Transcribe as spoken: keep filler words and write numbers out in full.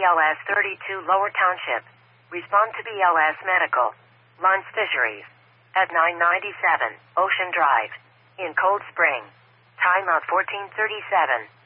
L S thirty-two Lower Township. Respond to B L S Medical. Lance Fisheries. At nine ninety-seven Ocean Drive. In Cold Spring. Timeout fourteen thirty-seven.